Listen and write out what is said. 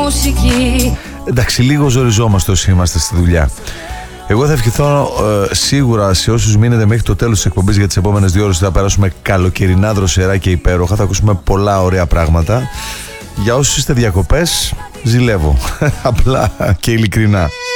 μουσική. Εντάξει, λίγο ζοριζόμαστε όσοι είμαστε στη δουλειά. Εγώ θα ευχηθώ σίγουρα σε όσους μείνετε μέχρι το τέλος της εκπομπής, για τις επόμενες 2 ώρες θα περάσουμε καλοκαιρινά δροσερά και υπέροχα. Θα ακούσουμε πολλά ωραία πράγματα. Για όσους είστε διακοπές, ζηλεύω. Απλά και ειλικρινά.